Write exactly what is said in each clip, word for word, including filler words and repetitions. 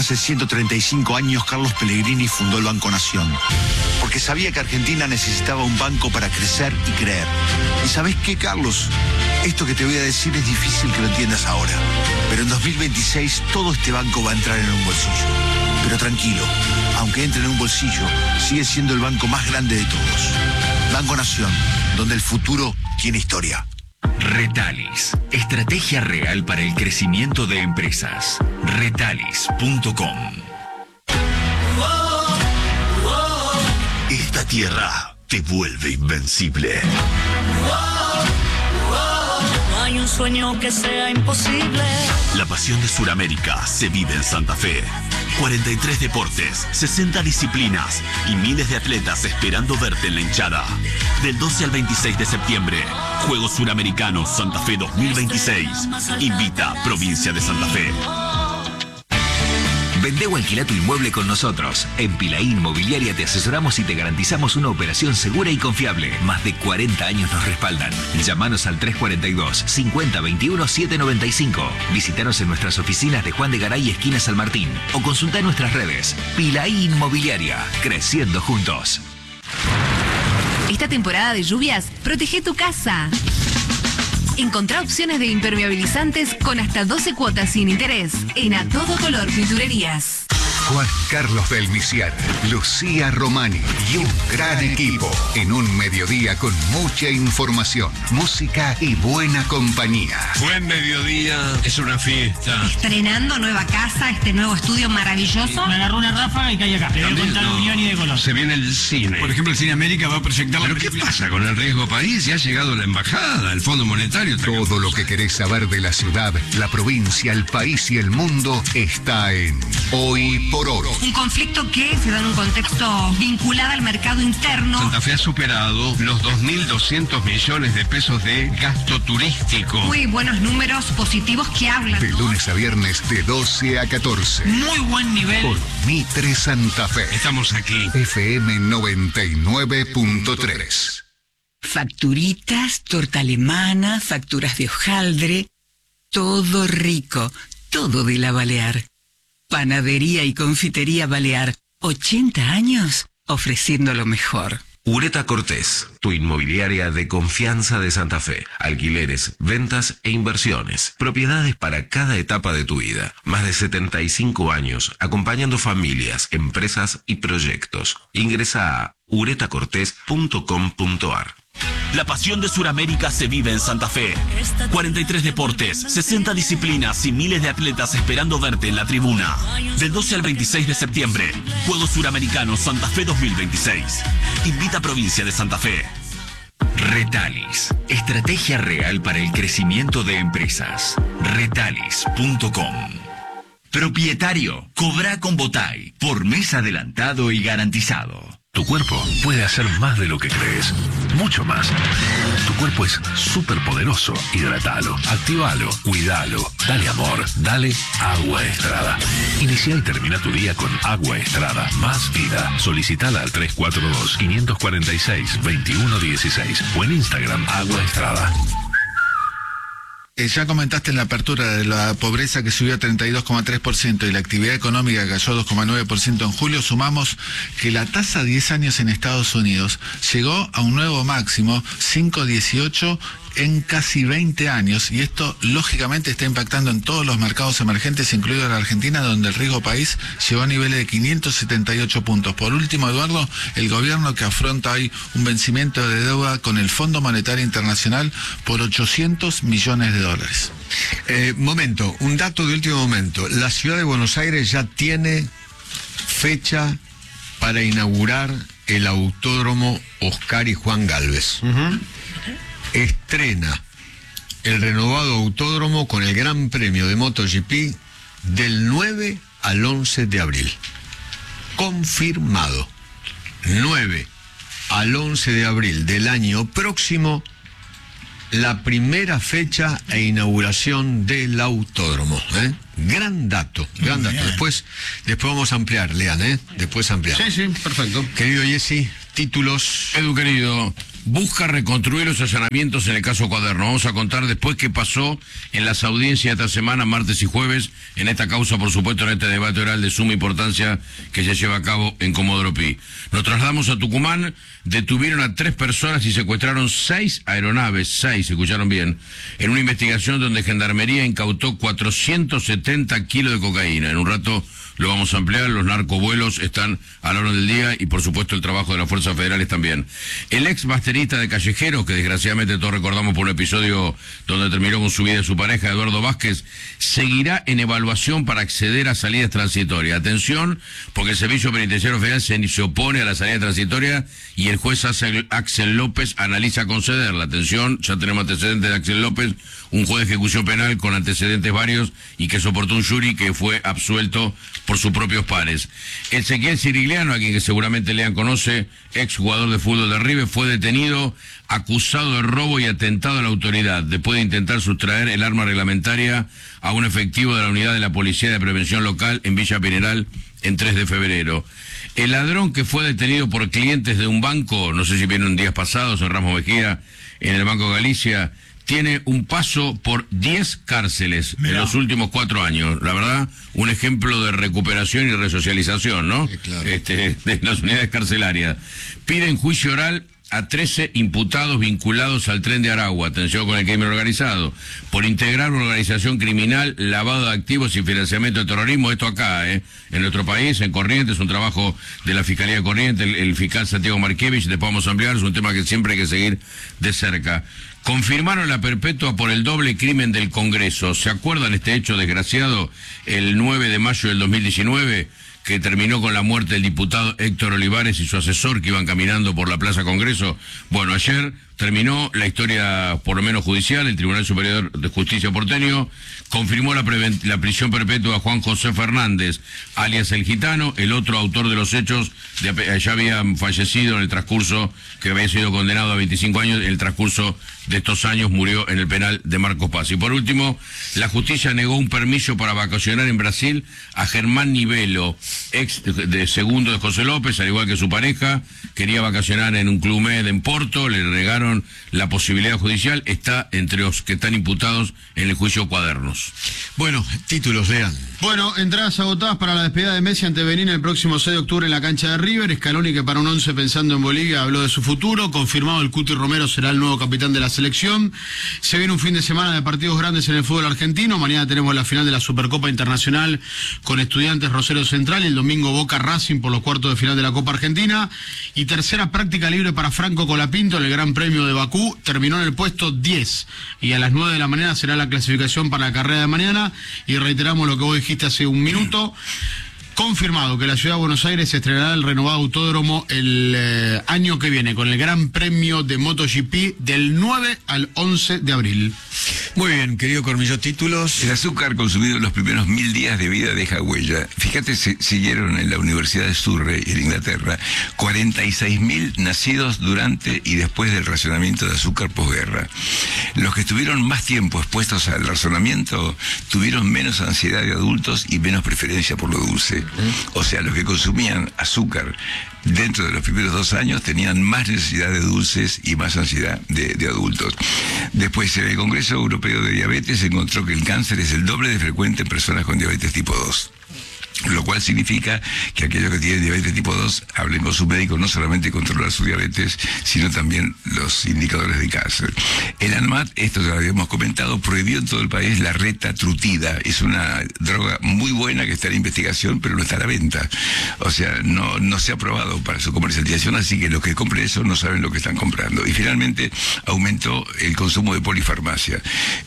hace ciento treinta y cinco años, Carlos Pellegrini fundó el Banco Nación. Porque sabía que Argentina necesitaba un banco para crecer y creer. ¿Y sabés qué, Carlos? Esto que te voy a decir es difícil que lo entiendas ahora. Pero en dos mil veintiséis todo este banco va a entrar en un bolsillo. Pero tranquilo, aunque entre en un bolsillo, sigue siendo el banco más grande de todos. Banco Nación, donde el futuro tiene historia. Retalis, estrategia real para el crecimiento de empresas. Retalis punto com. Esta tierra te vuelve invencible. No hay un sueño que sea imposible. La pasión de Sudamérica se vive en Santa Fe. cuarenta y tres deportes, sesenta disciplinas y miles de atletas esperando verte en la hinchada. Del doce al veintiséis de septiembre, Juegos Suramericanos Santa Fe dos mil veintiséis. Invita Provincia de Santa Fe. Vendé o alquila tu inmueble con nosotros. En Pilaí Inmobiliaria te asesoramos y te garantizamos una operación segura y confiable. Más de cuarenta años nos respaldan. Llámanos al tres cuatro dos, cinco cero dos uno, siete nueve cinco. Visítanos en nuestras oficinas de Juan de Garay, esquina San Martín. O consulta nuestras redes. Pilaí Inmobiliaria. Creciendo juntos. Esta temporada de lluvias, protege tu casa. Encontrá opciones de impermeabilizantes con hasta doce cuotas sin interés en A Todo Color Pinturerías. Juan Carlos del Misiar, Lucía Romani y un gran equipo en un mediodía con mucha información, música y buena compañía. Buen mediodía, es una fiesta. Estrenando nueva casa, este nuevo estudio maravilloso. Me agarró una ráfaga y caí acá. Te voy a contar no, Unión y de color. Se viene el cine. Por ejemplo, el Cine América va a proyectar ¿Pero la qué película. pasa con el riesgo país? Ya ha llegado la embajada, el Fondo Monetario. Todo lo que querés saber de la ciudad, la provincia, el país y el mundo está en Hoy por Hoy. Un conflicto que se da en un contexto vinculado al mercado interno. Santa Fe ha superado los dos mil doscientos millones de pesos de gasto turístico. Muy buenos números positivos que hablan. De lunes a viernes de doce a catorce. Muy buen nivel. Por Mitre Santa Fe. Estamos aquí. F M noventa y nueve punto tres. Facturitas, torta alemana, facturas de hojaldre. Todo rico. Todo de la Balear. Panadería y confitería Balear. ochenta años ofreciendo lo mejor. Ureta Cortés, tu inmobiliaria de confianza de Santa Fe. Alquileres, ventas e inversiones. Propiedades para cada etapa de tu vida. Más de setenta y cinco años acompañando familias, empresas y proyectos. Ingresa a ureta cortés punto com punto ar. La pasión de Sudamérica se vive en Santa Fe. cuarenta y tres deportes, sesenta disciplinas y miles de atletas esperando verte en la tribuna. Del doce al veintiséis de septiembre, Juegos Suramericanos Santa Fe dos mil veintiséis. Invita Provincia de Santa Fe. Retalis, estrategia real para el crecimiento de empresas. Retalis punto com. Propietario, cobra con Botay, por mes adelantado y garantizado. Tu cuerpo puede hacer más de lo que crees, mucho más. Tu cuerpo es súper poderoso. Hidratalo, activalo, cuidalo, dale amor, dale Agua Estrada. Inicia y termina tu día con Agua Estrada, más vida. Solicitala al tres cuatro dos, cinco cuatro seis, dos uno uno seis o en Instagram Agua Estrada. Eh, ya comentaste en la apertura de la pobreza que subió a treinta y dos coma tres por ciento y la actividad económica que cayó dos coma nueve por ciento en julio. Sumamos que la tasa diez años en Estados Unidos llegó a un nuevo máximo, cinco coma dieciocho en casi veinte años, y esto lógicamente está impactando en todos los mercados emergentes, incluido la Argentina, donde el riesgo país llegó a niveles de quinientos setenta y ocho puntos. Por último, Eduardo, el gobierno que afronta hoy un vencimiento de deuda con el Fondo Monetario Internacional por ochocientos millones de dólares. Eh, momento, un dato de último momento. La ciudad de Buenos Aires ya tiene fecha para inaugurar el autódromo Oscar y Juan Gálvez. Uh-huh. Estrena el renovado autódromo con el Gran Premio de MotoGP del nueve al once de abril. Confirmado. nueve al once de abril del año próximo, la primera fecha e inauguración del autódromo. ¿eh? Gran dato, gran dato. Después, después vamos a ampliar, Lean, ¿eh? Después ampliar. Sí, sí, perfecto. Querido Jesse, títulos. Edu, querido, busca reconstruir los allanamientos en el caso Cuaderno. Vamos a contar después qué pasó en las audiencias esta semana, martes y jueves, en esta causa, por supuesto, en este debate oral de suma importancia que se lleva a cabo en Comodoro Pi. Nos trasladamos a Tucumán, detuvieron a tres personas y secuestraron seis aeronaves, seis, escucharon bien, en una investigación donde Gendarmería incautó cuatrocientos setenta kilos de cocaína. En un rato lo vamos a ampliar, los narcovuelos están a la hora del día y por supuesto el trabajo de las fuerzas federales también. El ex baterista de Callejeros, que desgraciadamente todos recordamos por un episodio donde terminó con su vida y su pareja, Eduardo Vázquez, seguirá en evaluación para acceder a salidas transitorias. Atención, porque el Servicio Penitenciario Federal se, se opone a la salida transitoria y el juez Axel López analiza concederla. Atención, ya tenemos antecedentes de Axel López, un juez de ejecución penal con antecedentes varios y que soportó un jury que fue absuelto por sus propios pares. Ezequiel Cirigliano, a quien que seguramente Lean conoce, ex jugador de fútbol de River, fue detenido acusado de robo y atentado a la autoridad después de intentar sustraer el arma reglamentaria a un efectivo de la unidad de la Policía de Prevención Local en Villa Pineral en tres de febrero. El ladrón que fue detenido por clientes de un banco, no sé si vieron días pasados en Ramos Mejía, en el Banco Galicia, tiene un paso por diez cárceles Mirá. en los últimos cuatro años. La verdad, un ejemplo de recuperación y resocialización, ¿no? Sí, claro. Este, de las unidades carcelarias. Piden juicio oral a trece imputados vinculados al Tren de Aragua, atención con el crimen organizado, por integrar una organización criminal, lavado de activos y financiamiento de terrorismo. Esto acá, ¿eh? En nuestro país, en Corrientes, es un trabajo de la Fiscalía de Corrientes, el, el fiscal Santiago Markiewicz, después vamos a ampliar, es un tema que siempre hay que seguir de cerca. Confirmaron la perpetua por el doble crimen del Congreso. ¿Se acuerdan este hecho desgraciado? El nueve de mayo del dos mil diecinueve, que terminó con la muerte del diputado Héctor Olivares y su asesor, que iban caminando por la Plaza Congreso. Bueno, ayer terminó la historia, por lo menos judicial. El Tribunal Superior de Justicia porteño confirmó la, la prisión perpetua a Juan José Fernández, alias El Gitano, el otro autor de los hechos. De, ya había fallecido en el transcurso, que había sido condenado a veinticinco años, en el transcurso de estos años murió en el penal de Marcos Paz. Y por último, la justicia negó un permiso para vacacionar en Brasil a Germán Nivelo, ex de, de segundo de José López, al igual que su pareja. Quería vacacionar en un Club Med en Porto, le negaron la posibilidad judicial, está entre los que están imputados en el juicio Cuadernos. Bueno, títulos, lean. Bueno, entradas agotadas para la despedida de Messi ante Benín el próximo seis de octubre en la cancha de River. Scaloni, que para un once pensando en Bolivia, habló de su futuro. Confirmado, el Cuti Romero será el nuevo capitán de la selección. Se viene un fin de semana de partidos grandes en el fútbol argentino. Mañana tenemos la final de la Supercopa Internacional con Estudiantes Rosario Central. El domingo Boca Racing por los cuartos de final de la Copa Argentina. Y tercera práctica libre para Franco Colapinto en el Gran Premio de Bakú. Terminó en el puesto diez. Y a las nueve de la mañana será la clasificación para la carrera de mañana. Y reiteramos lo que vos dijiste hace un minuto. Confirmado que la Ciudad de Buenos Aires estrenará el renovado autódromo el eh, año que viene con el Gran Premio de MotoGP del nueve al once de abril. Muy bien, querido Cormillo, títulos. El azúcar consumido en los primeros mil días de vida deja huella. Fíjate, se siguieron en la Universidad de Surrey, en Inglaterra, cuarenta y seis mil nacidos durante y después del racionamiento de azúcar posguerra. Los que estuvieron más tiempo expuestos al racionamiento tuvieron menos ansiedad de adultos y menos preferencia por lo dulce. O sea, los que consumían azúcar dentro de los primeros dos años tenían más necesidad de dulces y más ansiedad de, de adultos. Después, en el Congreso Europeo de Diabetes se encontró que el cáncer es el doble de frecuente en personas con diabetes tipo dos. Lo cual significa que aquellos que tienen diabetes tipo dos hablen con su médico, no solamente controlar su diabetes, sino también los indicadores de cáncer. El ANMAT, esto ya lo habíamos comentado, prohibió en todo el país la retatrutida. Es una droga muy buena que está en investigación, pero no está a la venta. O sea, no, no se ha aprobado para su comercialización, así que los que compren eso no saben lo que están comprando. Y finalmente aumentó el consumo de polifarmacia.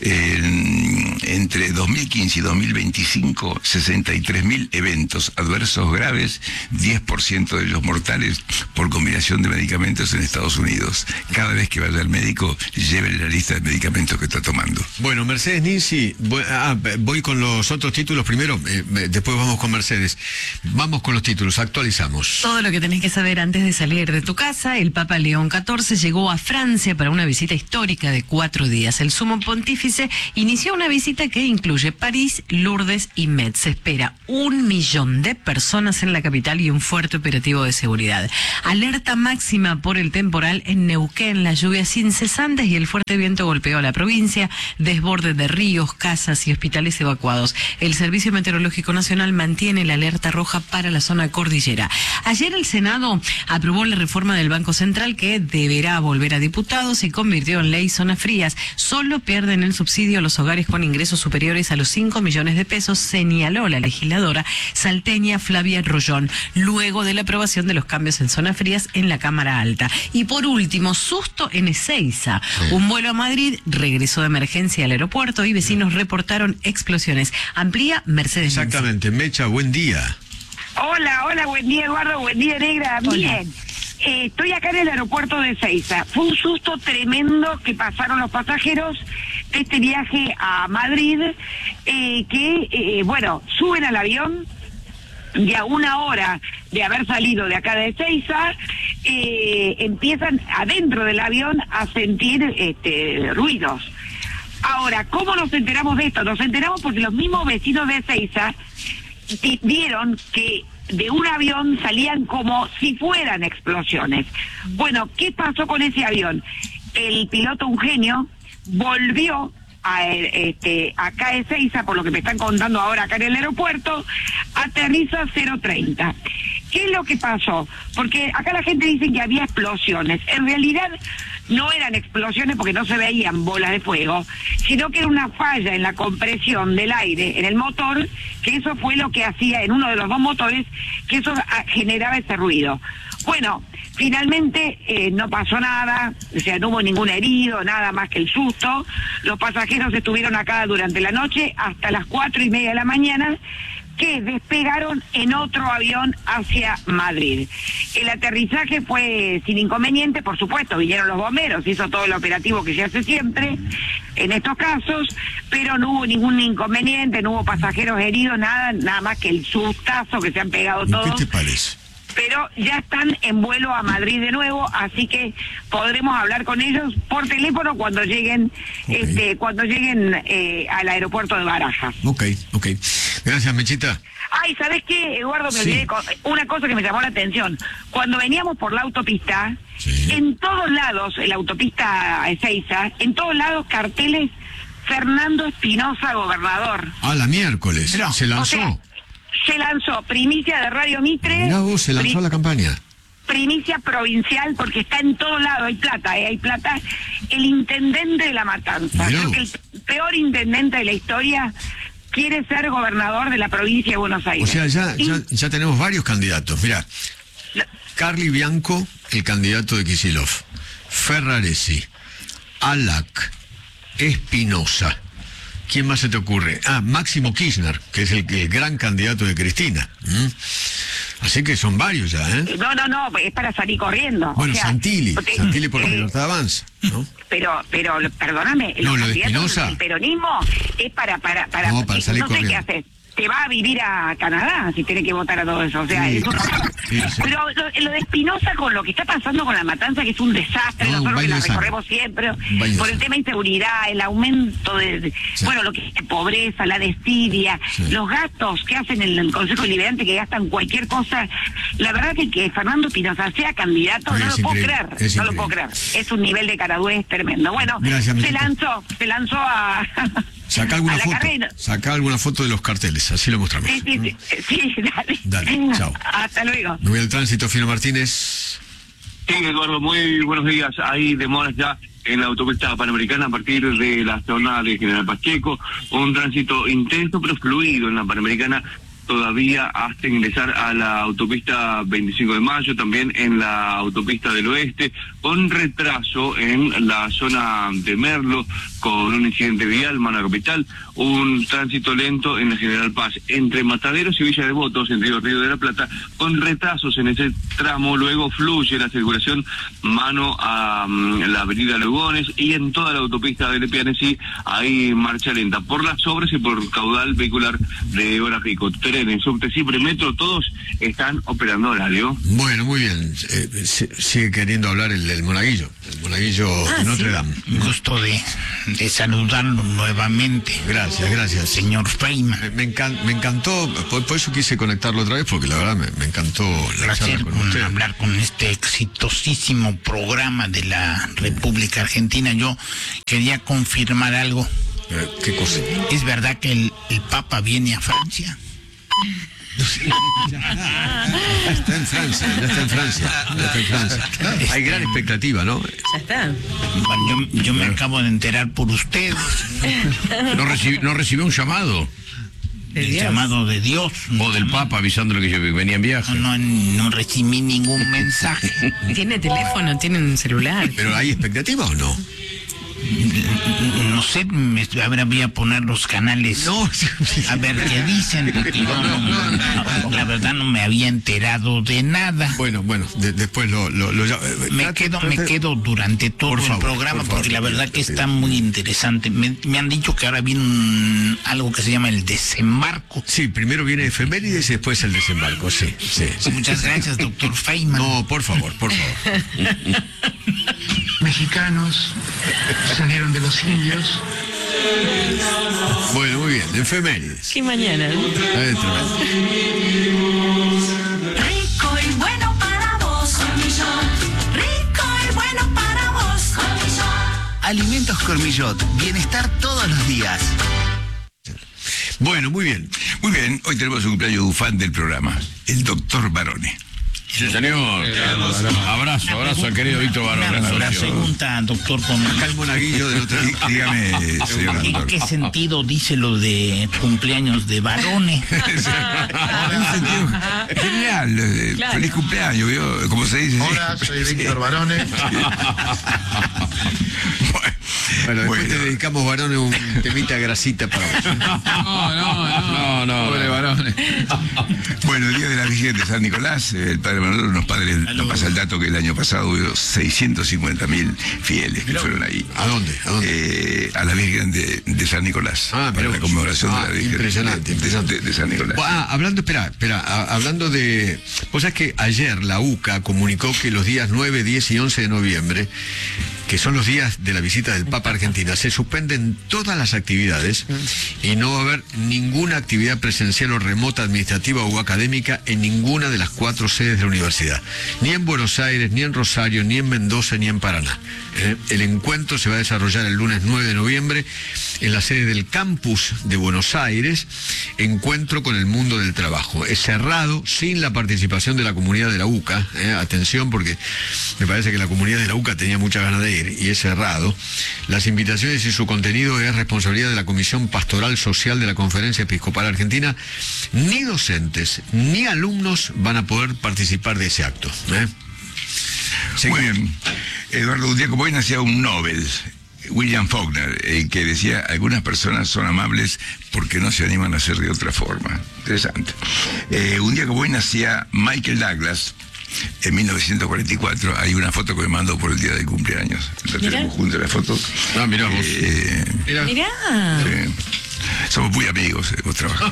En, entre dos mil quince y dos mil veinticinco, sesenta y tres mil eventos adversos graves, diez por ciento de ellos mortales por combinación de medicamentos en Estados Unidos. Cada vez que vaya al médico, llévele la lista de medicamentos que está tomando. Bueno, Mercedes Ninzi, voy, ah, voy con los otros títulos primero, eh, después vamos con Mercedes. Vamos con los títulos, actualizamos. Todo lo que tenés que saber antes de salir de tu casa. El Papa León catorce llegó a Francia para una visita histórica de cuatro días. El sumo pontífice inició una visita que incluye París, Lourdes y Metz. Se espera un millón de personas en la capital y un fuerte operativo de seguridad. Alerta máxima por el temporal en Neuquén, las lluvias incesantes y el fuerte viento golpeó a la provincia, desborde de ríos, casas y hospitales evacuados. El Servicio Meteorológico Nacional mantiene la alerta roja para la zona cordillera. Ayer el Senado aprobó la reforma del Banco Central que deberá volver a diputados y convirtió en ley zonas frías. Solo pierden el subsidio los hogares con ingresos superiores a los cinco millones de pesos, señaló la legisladora salteña Flavia Rollón, luego de la aprobación de los cambios en zonas frías en la Cámara Alta. Y por último, susto en Ezeiza. Sí. Un vuelo a Madrid regresó de emergencia al aeropuerto y vecinos reportaron explosiones. Amplía Mercedes. Exactamente. Mecha, buen día. Hola, hola, buen día, Eduardo, buen día, Negra. Hola. Bien. Eh, estoy acá en el aeropuerto de Ezeiza. Fue un susto tremendo que pasaron los pasajeros de este viaje a Madrid, eh, que, eh, bueno, suben al avión y a una hora de haber salido de acá de Ezeiza, eh, empiezan adentro del avión a sentir este, ruidos. Ahora, ¿cómo nos enteramos de esto? Nos enteramos porque los mismos vecinos de Ezeiza vieron que de un avión salían como si fueran explosiones. Bueno, ¿qué pasó con ese avión? El piloto, un genio, volvió a, este, acá a Ezeiza, por lo que me están contando ahora acá en el aeropuerto, aterriza cero treinta. ¿Qué es lo que pasó? Porque acá la gente dice que había explosiones. En realidad no eran explosiones porque no se veían bolas de fuego, sino que era una falla en la compresión del aire en el motor, que eso fue lo que hacía en uno de los dos motores, que eso generaba ese ruido. Bueno, finalmente eh, no pasó nada, o sea, no hubo ningún herido, nada más que el susto. Los pasajeros estuvieron acá durante la noche hasta las cuatro y media de la mañana, que despegaron en otro avión hacia Madrid. El aterrizaje fue sin inconveniente, por supuesto, vinieron los bomberos, hizo todo el operativo que se hace siempre en estos casos, pero no hubo ningún inconveniente, no hubo pasajeros heridos, nada, nada más que el sustazo que se han pegado todos. ¿Qué te parece? Pero ya están en vuelo a Madrid de nuevo, así que podremos hablar con ellos por teléfono cuando lleguen, okay. este, cuando lleguen eh, al aeropuerto de Barajas. Ok, ok. Gracias, Mechita. Ay, ¿sabés qué, Eduardo? Me Sí. olvidé con- una cosa que me llamó la atención. Cuando veníamos por la autopista, en todos lados, en la autopista Ezeiza, en todos lados carteles Fernando Espinosa, gobernador. Ah, la miércoles. Se lanzó. O sea, se lanzó primicia de Radio Mitre. Mirá vos, se lanzó pri- la campaña. Primicia provincial, porque está en todos lados, hay plata, ¿eh? hay plata. El intendente de La Matanza, Mirá creo que el peor intendente de la historia, quiere ser gobernador de la provincia de Buenos Aires. O sea, ya, Y- ya, ya tenemos varios candidatos. Mirá, Carly Bianco, el candidato de Kicillof. Ferraresi, Alac, Espinosa. ¿Quién más se te ocurre? Ah, Máximo Kirchner, que es el, el gran candidato de Cristina. ¿Mm? Así que son varios ya, ¿eh? No, no, no, es para salir corriendo. Bueno, o sea, Santilli, te- Santilli por la eh, libertad avanza, ¿no? Pero, pero, perdóname, No, los lo de candidatos Espinosa. del peronismo es para, para, para, No, para salir no sé qué corriendo. hacer. Te va a vivir a Canadá si tiene que votar a todo eso. O sea, Sí, eso- sí, sí. Pero lo, lo de Espinosa con lo que está pasando con la matanza, que es un desastre, No, un nosotros que baile la de sangre. recorremos siempre, baile de por el sangre. tema de inseguridad, el aumento de, de- Sí. bueno, lo que es pobreza, la desidia, Sí. los gastos que hacen en el Consejo Deliberante, que gastan cualquier cosa. La verdad que que Fernando Espinosa sea candidato, Ay, no es lo puedo increíble, creer, es no lo puedo increíble. creer. Es un nivel de caradurez tremendo. Bueno, Gracias, se Melita. lanzó, se lanzó a... Saca alguna a la foto. carrera. Saca alguna foto de los carteles, así lo mostramos. Sí, sí, sí, sí, dale. Dale, chao. Hasta luego. Me voy al tránsito, Fino Martínez. Sí, Eduardo, muy buenos días. Hay demoras ya en la autopista Panamericana a partir de la zona de General Pacheco. Un tránsito intenso pero fluido en la Panamericana todavía hasta ingresar a la autopista veinticinco de mayo, también en la autopista del oeste, con retraso en la zona de Merlo, con un incidente vial, Mano Capital, un tránsito lento en la General Paz, entre Mataderos y Villa Devoto, sentido Río de la Plata, con retrasos en ese tramo. Luego fluye la circulación mano a um, la avenida Lugones, y en toda la autopista de Lepiane sí hay marcha lenta por las obras y por caudal vehicular de hora pico. Te Metreren, Subte, Cipre, Metro, todos están operando horario. Bueno, muy bien. Eh, sigue queriendo hablar el del Monaguillo, el Monaguillo ah, de Notre sí. Dame. Gusto de, de saludarlo nuevamente. Gracias, gracias. Señor Feynman. Me, me, encan, me encantó, por, por eso quise conectarlo otra vez, porque la verdad me, me encantó la placer charla con con usted. hablar con este exitosísimo programa de la República Argentina. Yo quería confirmar algo. ¿Qué cosa? ¿Es verdad que el, el Papa viene a Francia? Ya está en Francia, ya está en Francia, ya está en Francia. Hay gran expectativa, ¿no? Ya está. Bueno, yo, yo me acabo de enterar por ustedes. No, recibi, no recibió un llamado. El Dios. Llamado de Dios. O del Papa avisándole que yo venía en viaje. No, no, no recibí ningún mensaje. Tiene teléfono, tiene un celular. ¿Pero hay expectativa o no? No sé, me, a ver, voy a poner los canales. No, a ver qué dicen. Porque yo no, no, no, la verdad no me había enterado de nada. Bueno, bueno, de, después lo, lo, lo me trate, quedo, trate. me quedo durante todo por el favor, programa, por porque favor, la verdad que está muy interesante. Me, me han dicho que ahora viene un, algo que se llama el desembarco. Sí, primero viene efemérides y después el desembarco, sí, sí, sí. Muchas gracias, doctor Feynman. No, por favor, por favor. Mexicanos salieron de los indios. Bueno, muy bien, efemérides. ¿Qué mañana? Eh, Rico y bueno para vos, Cormillot. Rico y bueno para vos, Cormillot. Alimentos Cormillot, bienestar todos los días. Bueno, muy bien. Muy bien, hoy tenemos un cumpleaños de un fan del programa, el doctor Barone. Sí, señor. Abrazo, abrazo al querido Víctor Barone. Una, una pregunta, doctor, con acá el Monaguillo del otro. Dígame, señor doctor. ¿En qué sentido dice lo de cumpleaños de Barone? En un sentido genial. Claro. Feliz cumpleaños, ¿vio? Como se dice. Hola, soy Víctor Barone. Bueno, después bueno. te dedicamos, Barone, un temita grasita para vos. No, no, no, no, pobre Barone. Bueno, el día de la Virgen de San Nicolás, el padre Manuel nos, padres, nos pasa el dato que el año pasado hubo seiscientos cincuenta mil fieles que fueron ahí. ¿A dónde? ¿A dónde? Eh, a la Virgen de, de San Nicolás. Ah, para la conmemoración ah, de la Virgen. Impresionante, de, impresionante. De, de, de San Nicolás. Ah, hablando, espera, espera, a, hablando de... Vos sabés que ayer la U C A comunicó que los días nueve, diez y once de noviembre, que son los días de la visita del Papa a Argentina, se suspenden todas las actividades y no va a haber ninguna actividad presencial o remota, administrativa o académica en ninguna de las cuatro sedes de la universidad. Ni en Buenos Aires, ni en Rosario, ni en Mendoza, ni en Paraná. ¿Eh? El encuentro se va a desarrollar el lunes nueve de noviembre en la sede del campus de Buenos Aires, encuentro con el mundo del trabajo. Es cerrado, sin la participación de la comunidad de la U C A. ¿eh? Atención, porque me parece que la comunidad de la U C A tenía muchas ganas de ir, y es cerrado. Las invitaciones y su contenido es responsabilidad de la Comisión Pastoral Social de la Conferencia Episcopal Argentina. Ni docentes ni alumnos van a poder participar de ese acto. ¿eh? Muy bien. Eduardo, un día como hoy nacía un Nobel, William Faulkner, eh, que decía: algunas personas son amables porque no se animan a ser de otra forma. Interesante. Eh, un día como hoy nacía Michael Douglas. En mil novecientos cuarenta y cuatro hay una foto que me mandó por el día del cumpleaños. La tenemos juntos, la foto. Ah, mirá vos. Eh, mirá. mirá. Sí. Somos muy amigos, hemos trabajado.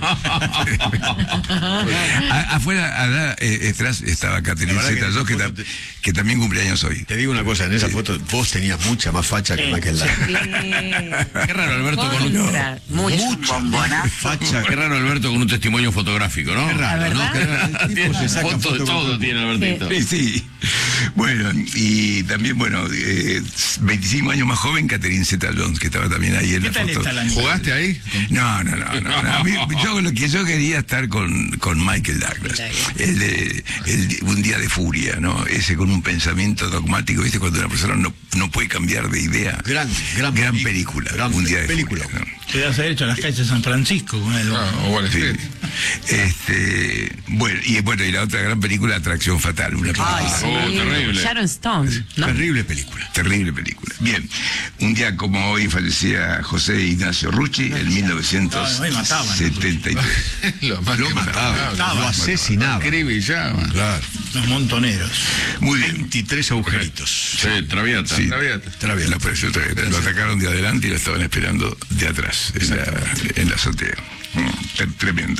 Afuera, atrás estaba Catherine Zeta-Jones, que, ta, que también cumpleaños hoy. Te digo una cosa, en esa sí. foto vos tenías mucha más facha que Michael Douglas. Qué raro, Alberto, con un... Mucho. Facha. Qué raro, Alberto, con un testimonio fotográfico, ¿no? Qué raro, ¿no? Qué raro. El tipo se saca foto de todo, tiene Albertito. Sí, sí. Bueno, y también, bueno, eh, veinticinco años más joven, Catherine Zeta-Jones, que estaba también ahí en la foto. ¿Jugaste ahí? No, no, no, no, no. A mí, yo lo que yo quería estar con, con Michael Douglas, el de, el, un día de furia, ¿no? Ese con un pensamiento dogmático, ¿viste? Cuando una persona no, no puede cambiar de idea. Gran, gran, gran película, gran un día de película. furia, ¿no? Te vas a haber hecho las calles de San Francisco con él. Ah, o sí. Este, bueno, y bueno, y la otra gran película, Atracción Fatal, una película. Ay, sí. Oh, terrible. Sharon Stone, ¿no? Terrible película. Terrible película. Bien, un día como hoy fallecía José Ignacio Rucci en mil novecientos setenta y tres. Lo mataban, lo asesinaban. Acribillaban. Claro. Los montoneros. Muy bien. veintitrés agujeritos. Sí, Traviata. Sí, Traviata. Traviata. Lo, Traviata. Lo atacaron de adelante y lo estaban esperando de atrás, en la, en la azotea. Mm, tremendo.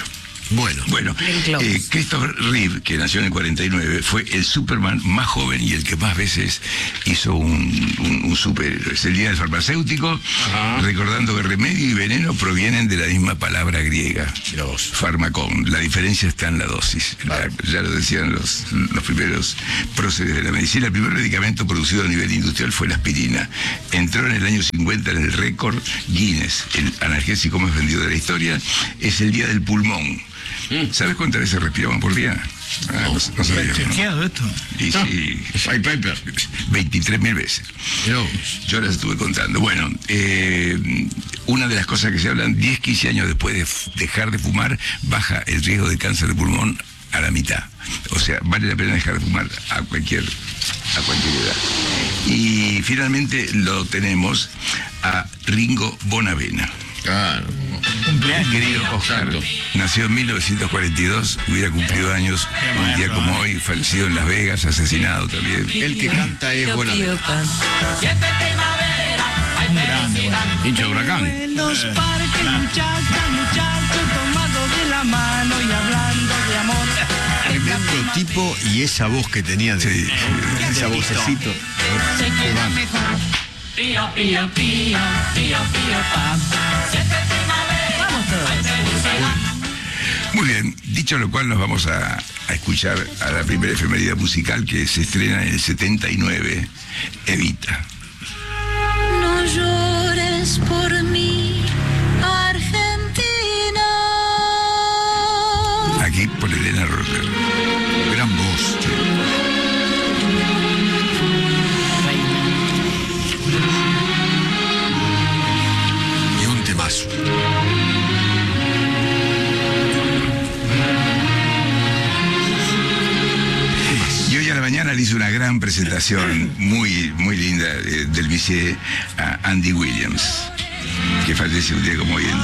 Bueno, bueno eh, Christopher Reeve, que nació en el cuarenta y nueve, fue el Superman más joven y el que más veces hizo un, un, un superhéroe. Es el día del farmacéutico, ajá, recordando que remedio y veneno provienen de la misma palabra griega, farmacón. La diferencia está en la dosis. La, ya lo decían los, los primeros próceres de la medicina. El primer medicamento producido a nivel industrial fue la aspirina. Entró en el año cincuenta en el récord Guinness. El analgésico más vendido de la historia. Es el día del pulmón. ¿Sabes cuántas veces respiramos por día? Ah, no, no sabía, chequeado esto. Y sí, hay paper. veintitrés mil veces. Yo, yo las estuve contando. Bueno, eh, una de las cosas que se hablan, diez, quince años después de dejar de fumar, baja el riesgo de cáncer de pulmón a la mitad. O sea, vale la pena dejar de fumar a cualquier, a cualquier edad. Y finalmente lo tenemos a Ringo Bonavena. Claro. Cumpleaños, querido Oscar. Nació en mil novecientos cuarenta y dos, hubiera cumplido años un día como hoy, fallecido en Las Vegas, asesinado también. El que canta es Bonavena. Hincha de Huracán. En los parques, muchachas, muchachos, tomados de la mano y hablando de amor. Tremendo tipo y esa voz que tenía de, sí, esa vocecito. Se queda mejor. Pío, pío, pío, pío, pío, pam. Vamos todos. Muy bien, dicho lo cual nos vamos a, a escuchar a la primera efeméride musical que se estrena en el setenta y nueve, Evita. No llores por mí, Argentina. Aquí por Elena Rocker. Gran voz. Y un temazo. Y hoy a la mañana le hizo una gran presentación muy, muy linda eh, del bici a Andy Williams, que fallece un día como hoy en